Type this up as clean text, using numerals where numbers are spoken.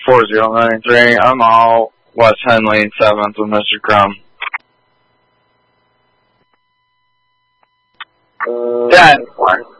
4093. I'm all West Henley, 7th with Mr. Crumb. Dad.